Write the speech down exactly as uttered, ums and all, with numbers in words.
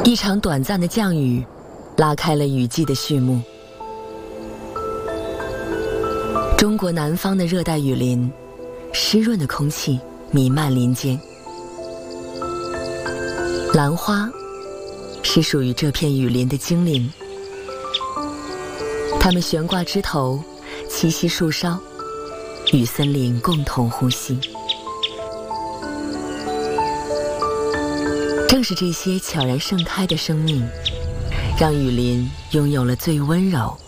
一场短暂的降雨，拉开了雨季的序幕。中国南方的热带雨林，湿润的空气弥漫林间。兰花是属于这片雨林的精灵，它们悬挂枝头，栖息树梢，与森林共同呼吸。正是这些悄然盛开的生命，让雨林拥有了最温柔、